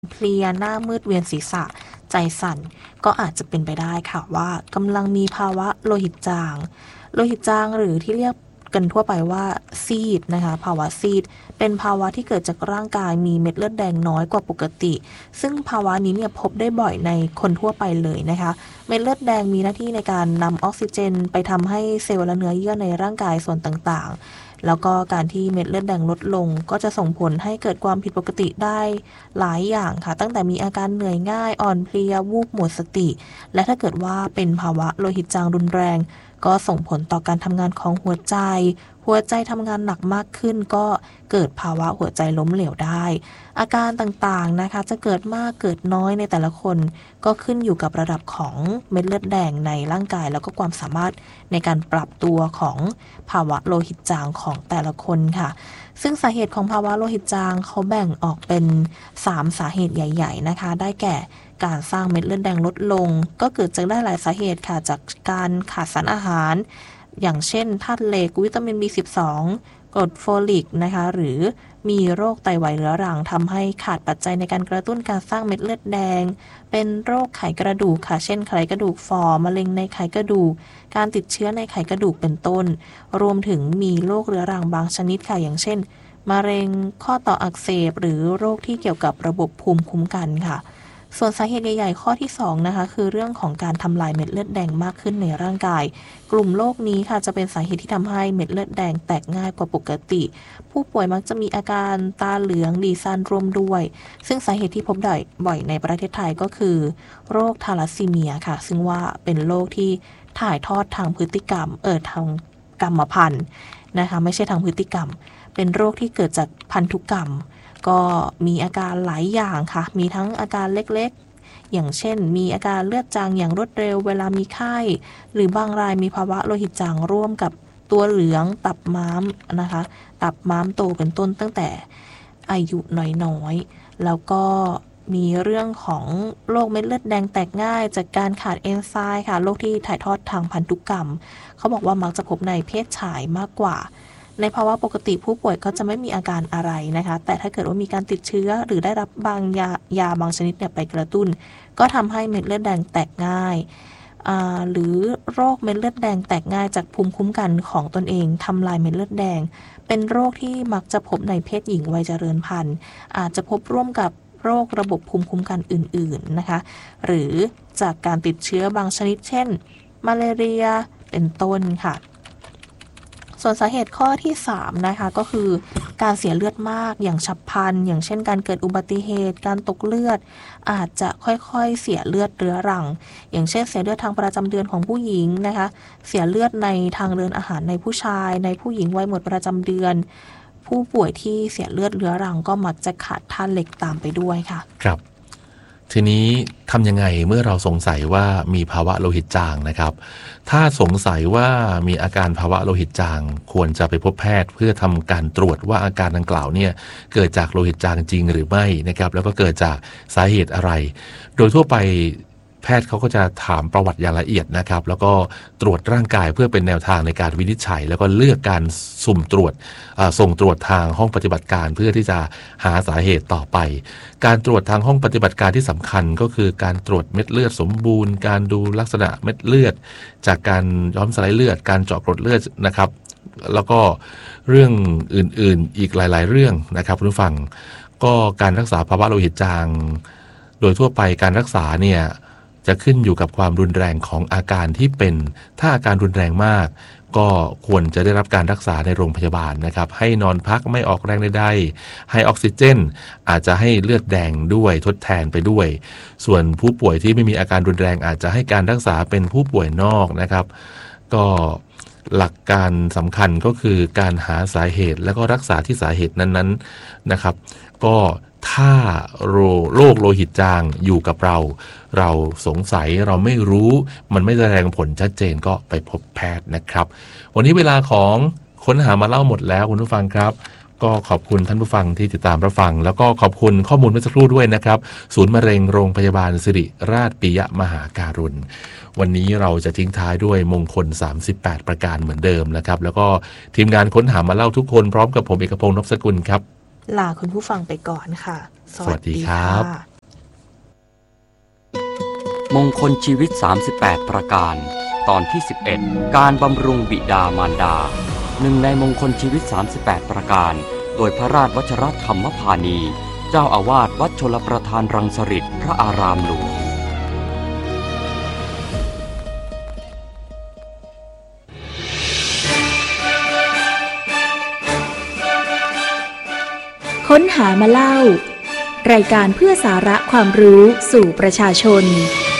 เพลียหน้ามืดเวียนศีรษะใจสั่นก็อาจจะเป็นไปได้ค่ะว่ากำลังมีภาวะโลหิตจางหรือที่เรียกกันทั่วไปว่าซีดนะคะภาวะซีดเป็นภาวะที่เกิดจากร่างกายมีเม็ดเลือดแดงน้อยกว่าปกติซึ่งภาวะนี้เนี่ยพบได้บ่อยในคนทั่วไปเลยนะคะเม็ดเลือดแดงมีหน้าที่ในการนำออกซิเจนไปทำให้เซลล์และเนื้อเยื่อในร่างกายส่วนต่างๆแล้วก็การที่เม็ดเลือดแดงลดลงก็จะส่งผลให้เกิดความผิดปกติได้หลายอย่างค่ะตั้งแต่มีอาการเหนื่อยง่ายอ่อนเพลียวูบหมดสติและถ้าเกิดว่าเป็นภาวะโลหิตจางรุนแรงก็ส่งผลต่อการทำงานของหัวใจทำงานหนักมากขึ้นก็เกิดภาวะหัวใจล้มเหลวได้อาการต่างๆนะคะจะเกิดมากเกิดน้อยในแต่ละคนก็ขึ้นอยู่กับระดับของเม็ดเลือดแดงในร่างกายแล้วก็ความสามารถในการปรับตัวของภาวะโลหิตจางของแต่ละคนค่ะซึ่งสาเหตุของภาวะโลหิตจางเขาแบ่งออกเป็น3สาเหตุใหญ่ๆนะคะได้แก่การสร้างเม็ดเลือดแดงลดลงก็เกิดจากได้หลายสาเหตุค่ะจากการขาดสารอาหารอย่างเช่นธาตุเหล็กวิตามิน B12 กรดโฟลิกนะคะหรือมีโรคไตวายเรื้อรังทำให้ขาดปัจจัยในการกระตุ้นการสร้างเม็ดเลือดแดงเป็นโรคไขกระดูกค่ะเช่นไขกระดูกฝ่อมะเร็งในไขกระดูกการติดเชื้อในไขกระดูกเป็นต้นรวมถึงมีโรคเรื้อรังบางชนิดค่ะอย่างเช่นมะเร็งข้อต่ออักเสบหรือโรคที่เกี่ยวกับระบบภูมิคุ้มกันค่ะส่วนสาเหตุใหญ่ๆข้อที่2นะคะคือเรื่องของการทำลายเม็ดเลือดแดงมากขึ้นในร่างกายกลุ่มโรคนี้ค่ะจะเป็นสาเหตุที่ทำให้เม็ดเลือดแดงแตกง่ายกว่าปกติผู้ป่วยมักจะมีอาการตาเหลืองดีซันร่วมด้วยซึ่งสาเหตุที่พบได้บ่อยในประเทศไทยก็คือโรคทาลัสซีเมียค่ะซึ่งว่าเป็นโรคที่ถ่ายทอดทางพฤติกรรมทางกรรมพันธุ์นะคะไม่ใช่ทางพฤติกรรมเป็นโรคที่เกิดจากพันธุกรรมก็มีอาการหลายอย่างค่ะมีทั้งอาการเล็กๆอย่างเช่นมีอาการเลือดจางอย่างรวดเร็วเวลามีไข้หรือบางรายมีภาวะโลหิตจางร่วมกับตัวเหลืองตับม้ามนะคะตับม้ามโตเป็นต้นตั้งแต่อายุน้อยๆแล้วก็มีเรื่องของโรคเม็ดเลือดแดงแตกง่ายจากการขาดเอนไซม์ค่ะโรคที่ถ่ายทอดทางพันธุกรรมเขาบอกว่ามักจะพบในเพศชายมากกว่าในภาวะปกติผู้ป่วยก็จะไม่มีอาการอะไรนะคะแต่ถ้าเกิดว่ามีการติดเชื้อหรือได้รับบางยาบางชนิดเนี่ยไปกระตุ้นก็ทำให้เม็ดเลือดแดงแตกง่ายหรือโรคเม็ดเลือดแดงแตกง่ายจากภูมิคุ้มกันของตนเองทำลายเม็ดเลือดแดงเป็นโรคที่มักจะพบในเพศหญิงวัยเจริญพันธุ์อาจจะพบร่วมกับโรคระบบภูมิคุ้มกันอื่นๆนะคะหรือจากการติดเชื้อบางชนิดเช่นมาเลเรียเป็นต้นค่ะส่วนสาเหตุข้อที่3นะคะก็คือการเสียเลือดมากอย่างฉับพลันอย่างเช่นการเกิดอุบัติเหตุการตกเลือดอาจจะค่อยๆเสียเลือดเรื้อรังอย่างเช่นเสียเลือดทางประจำเดือนของผู้หญิงนะคะเสียเลือดในทางเดินอาหารในผู้ชายในผู้หญิงวัยหมดประจำเดือนผู้ป่วยที่เสียเลือดเรื้อรังก็มักจะขาดธาตุเหล็กตามไปด้วยค่ะครับทีนี้ทำยังไงเมื่อเราสงสัยว่ามีภาวะโลหิตจางนะครับถ้าสงสัยว่ามีอาการภาวะโลหิตจางควรจะไปพบแพทย์เพื่อทำการตรวจว่าอาการดังกล่าวเนี่ยเกิดจากโลหิตจางจริงหรือไม่นะครับแล้วก็เกิดจากสาเหตุอะไรโดยทั่วไปแพทย์เขาก็จะถามประวัติอย่างละเอียดนะครับแล้วก็ตรวจร่างกายเพื่อเป็นแนวทางในการวินิจฉัยแล้วก็เลือกการสุ่มตรวจส่งตรวจทางห้องปฏิบัติการเพื่อที่จะหาสาเหตุต่อไปการตรวจทางห้องปฏิบัติการที่สำคัญก็คือการตรวจเม็ดเลือดสมบูรณ์การดูลักษณะเม็ดเลือดจากการย้อมสลายเลือดการเจาะกรดเลือดนะครับแล้วก็เรื่องอื่นๆอีกหลายๆเรื่องนะครับคุณผู้ฟังก็การรักษาภาวะโลหิตจางโดยทั่วไปการรักษาเนี่ยจะขึ้นอยู่กับความรุนแรงของอาการที่เป็นถ้าอาการรุนแรงมากก็ควรจะได้รับการรักษาในโรงพยาบาลนะครับให้นอนพักไม่ออกแรงใดๆให้ออกซิเจนอาจจะให้เลือดแดงด้วยทดแทนไปด้วยส่วนผู้ป่วยที่ไม่มีอาการรุนแรงอาจจะให้การรักษาเป็นผู้ป่วยนอกนะครับก็หลักการสำคัญก็คือการหาสาเหตุแล้วก็รักษาที่สาเหตุนั้นๆนะครับก็ถ้าโรคโลหิตจางอยู่กับเราสงสัยเราไม่รู้มันไม่แสดงผลชัดเจนก็ไปพบแพทย์นะครับวันนี้เวลาของค้นหามาเล่าหมดแล้วคุณผู้ฟังครับก็ขอบคุณท่านผู้ฟังที่ติดตามรับฟังแล้วก็ขอบคุณข้อมูลเมื่อสักครู่ด้วยนะครับศูนย์มะเร็งโรงพยาบาลสิริราชปิยมหาการุณวันนี้เราจะทิ้งท้ายด้วยมงคล38ประการเหมือนเดิมนะครับแล้วก็ทีมงานค้นหามาเล่าทุกคนพร้อมกับผมเอกพงษ์ นพสกุลครับลาคุณผู้ฟังไปก่อนค่ะสวัสดีครับมงคลชีวิต38ประการตอนที่11การบำรุงบิดามารดาหนึ่งในมงคลชีวิต38ประการโดยพระราชวชรธรรมพานีเจ้าอาวาสวัดชลประทานรังสฤษฎ์พระอารามหลวงค้นหามาเล่ารายการเพื่อสาระความรู้สู่ประชาชน